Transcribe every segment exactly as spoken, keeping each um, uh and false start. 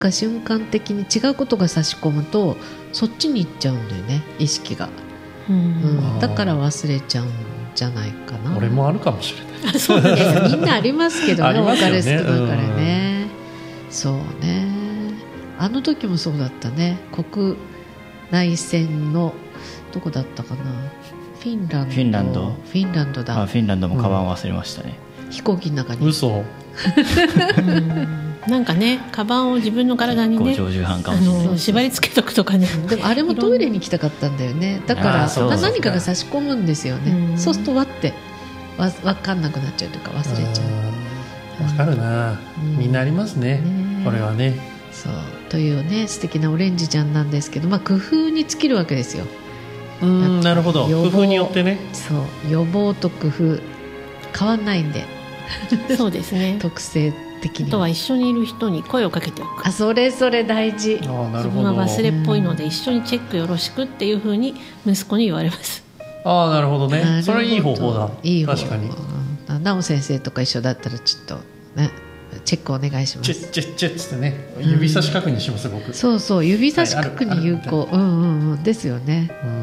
か瞬間的に違うことが差し込むとそっちに行っちゃうんだよね、意識が、うんうん、だから忘れちゃうんじゃないかな。 俺もあるかもしれない。 そうね、みんなありますけどね、多かれ少なかれね、うん、そうね。あの時もそうだったね、国内線のどこだったかな、フィンランド、 フィンランドフィンランドだ。 あ、フィンランドもカバン忘れましたね、 うん、飛行機の中に。 嘘うんなんかね、カバンを自分の体にね、 常習犯かもしれない、 あの縛り付けとくとかね。 でもあれもトイレに行きたかったんだよね、だから何かが差し込むんですよね、うん、そうするとわってわ分かんなくなっちゃうというか忘れちゃう。 わかるな、うん、みんなありますね、ね、これはね。 そうというね、素敵なオレンジちゃんなんですけど、まあ、工夫に尽きるわけですよ。 うん、なるほど、工夫によってね。 そう、予防と工夫変わんないんでそうですね特性的に。 あとは一緒にいる人に声をかけておく。 あ、それそれ大事。 あ、なるほど。 自分は忘れっぽいので一緒にチェックよろしくっていうふうに息子に言われます。 ああ、なるほどね。それはいい方法だ。 いい方法。 確かに。 なお先生とか一緒だったらちょっとね、チェックお願いします。 チェッチェッチェッつってね、指差し確認します、うん、僕。 そうそう、指差し確認有効、うんうんうんですよね。うん、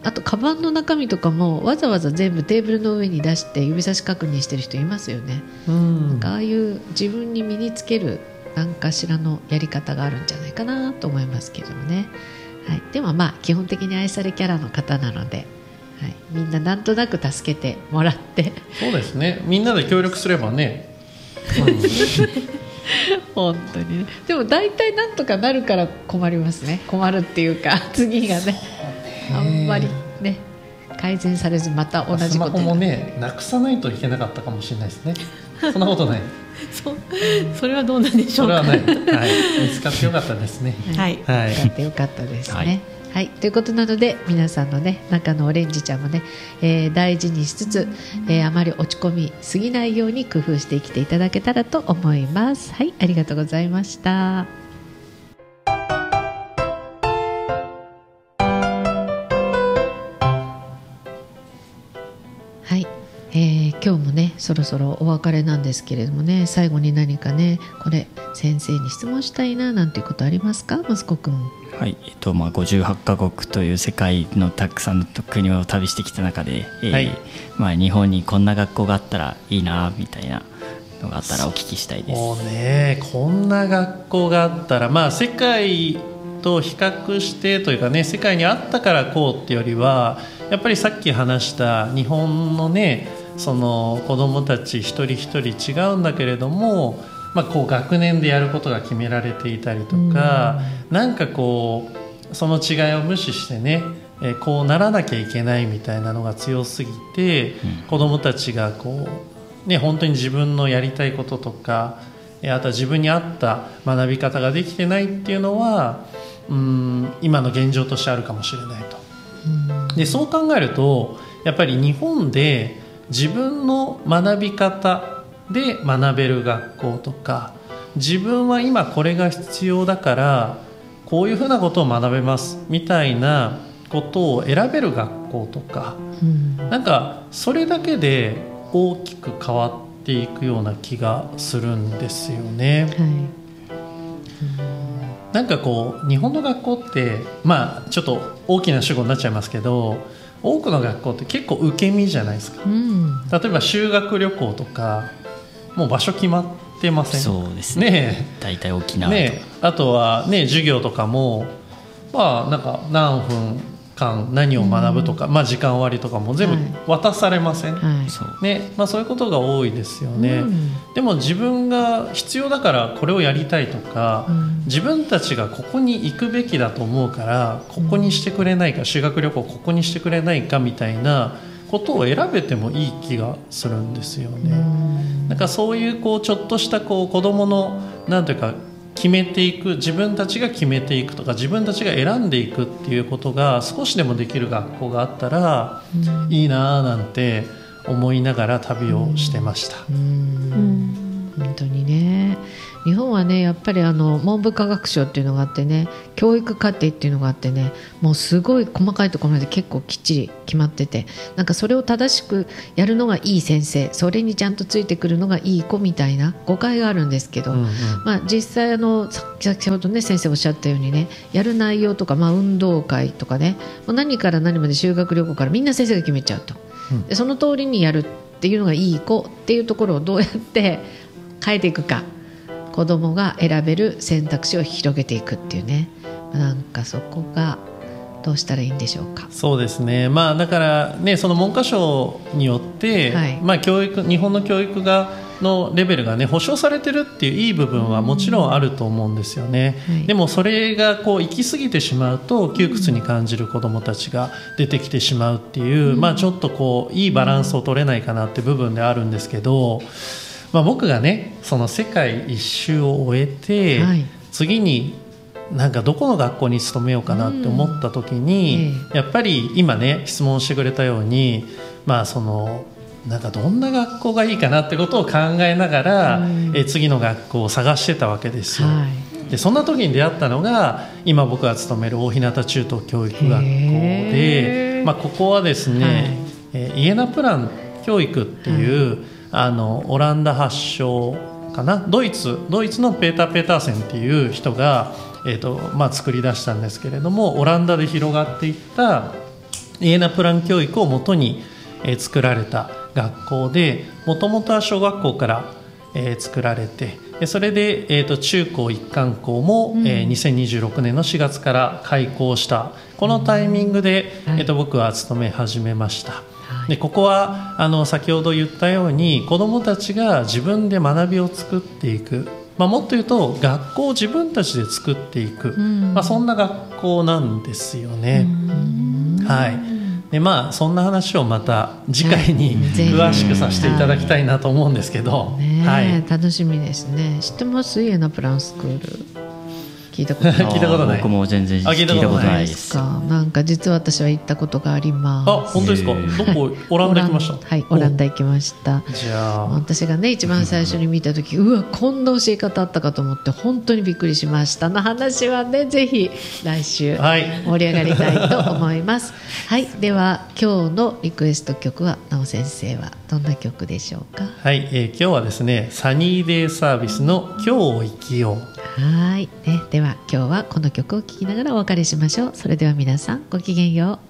あとカバンの中身とかもわざわざ全部テーブルの上に出して指差し確認してる人いますよね。うん、なんかああいう自分に身につける何かしらのやり方があるんじゃないかなと思いますけどもね。はい、でもまあ基本的に愛されキャラの方なので、はい、みんななんとなく助けてもらって。 そうですね、みんなで協力すればね、 本当にね。でも大体なんとかなるから困りますね。困るっていうか次が ね, ねあんまりね改善されずまた同じこと。スマホもねなくさないといけなかったかもしれないですね。そんなことない。 そ, それはどうなんでしょうか。 それはない、はい、見つかってよかったですね。 はい、 はい、 見つかってよかったですね。はいはい、ということなので皆さんのね中のオレンジちゃんもね、えー、大事にしつつ、えー、あまり落ち込みすぎないように工夫して生きていただけたらと思います。はい、ありがとうございました。はい、えー、今日もねそろそろお別れなんですけれどもね、最後に何かねこれ先生に質問したいななんていうことありますか、息子くん。 はい、えっとまあ、ごじゅうはちカ国という世界のたくさんの国を旅してきた中で、えーはいまあ、日本にこんな学校があったらいいなみたいなのがあったらお聞きしたいです。 そうね、こんな学校があったら、まあ、世界と比較してというかね、世界にあったからこうっていうよりはやっぱりさっき話した日本のねその子どもたち一人一人違うんだけれども、まあ、こう学年でやることが決められていたりとか、うん、なんかこうその違いを無視してね、えー、こうならなきゃいけないみたいなのが強すぎて、うん、子どもたちがこう、ね、本当に自分のやりたいこととか、あとは自分に合った学び方ができてないっていうのは、うん、今の現状としてあるかもしれないと。うん、でそう考えるとやっぱり日本で自分の学び方で学べる学校とか、自分は今これが必要だからこういうふうなことを学べますみたいなことを選べる学校とか、うん、なんかそれだけで大きく変わっていくような気がするんですよね。はい、うん、なんかこう日本の学校ってまあちょっと大きな主語になっちゃいますけど、多くの学校って結構受け身じゃないですか。うん、例えば修学旅行とかもう場所決まってません？ そうですね。ねえ、大体沖縄とか、 ね、あとはね授業とかもまあなんか何分間何を学ぶとか、うん、まあ時間割とかも全部渡されません？はいはいね、まあ、そういうことが多いですよね。うん、でも自分が必要だからこれをやりたいとか、うん、自分たちがここに行くべきだと思うからここにしてくれないか、うん、修学旅行ここにしてくれないかみたいなことを選べてもいい気がするんですよね。うん、なんかそういうこうちょっとしたこう子どものなんていうか決めていく、自分たちが決めていくとか自分たちが選んでいくっていうことが少しでもできる学校があったらいいななんて思いながら旅をしてました。うんうん本当にね、日本はねやっぱりあの文部科学省っていうのがあってね、教育課程っていうのがあってね、もうすごい細かいところまで結構きっちり決まってて、なんかそれを正しくやるのがいい先生、それにちゃんとついてくるのがいい子みたいな誤解があるんですけど、うんうん、まあ、実際あの先ほどね先生おっしゃったようにね、やる内容とか、まあ、運動会とかね、もう何から何まで修学旅行からみんな先生が決めちゃうと、うん、でその通りにやるっていうのがいい子っていうところをどうやって変えていくか、子どもが選べる選択肢を広げていくっていうね、なんかそこがどうしたらいいんでしょうか。 そうですね、まあ、だからねその文科省によって、はい、まあ、教育日本の教育がのレベルがね保証されてるっていういい部分はもちろんあると思うんですよね、はい、でもそれがこう行き過ぎてしまうと窮屈に感じる子どもたちが出てきてしまうっていう、うん、まあ、ちょっとこういいバランスを取れないかなって部分であるんですけど、まあ、僕がねその世界一周を終えて、はい、次になんかどこの学校に勤めようかなって思った時に、うん、やっぱり今ね質問してくれたように、まあそのなんかどんな学校がいいかなってことを考えながら、うん、え次の学校を探してたわけですよ、はい、でそんな時に出会ったのが今僕が勤める大日向中等教育学校で、まあ、ここはですね、はい、えイエナプラン教育っていう、はい、あのオランダ発祥かな、ドイツドイツのペーター・ペーターセンっていう人が、えーとまあ、作り出したんですけれども、オランダで広がっていったイエナプラン教育をもとに、えー、作られた学校で、もともとは小学校から、えー、作られて、それで、えーと中高一貫校も、うん、えー、にせんにじゅうろくねんのしがつから開校したこのタイミングで、うん、えーと僕は勤め始めました。でここはあの先ほど言ったように子どもたちが自分で学びを作っていく、まあ、もっと言うと学校を自分たちで作っていく、うん、まあ、そんな学校なんですよね、うん、はい。でまあそんな話をまた次回に詳しくさせていただきたいなと思うんですけど、 ね、 はい、 楽しみですね。知ってます？イエナプランスクール聞いたことない聞いたことない。 僕も全然聞いたことないです。 なんか実は私は行ったことがあります。 あ、本当ですか？どこ？オランダ行きました。 はい、オランダ行きました。 じゃあ私がね一番最初に見た時、うわこんな教え方あったかと思って本当にびっくりしましたの話はね、ぜひ来週盛り上がりたいと思います。はい、では今日のリクエスト曲は直先生はどんな曲でしょうか？ はい、えー、今日はですねサニーデイサービスの今日を生きよう。 はい、ね、では今日はこの曲を聴きながらお別れしましょう。それでは皆さんごきげんよう。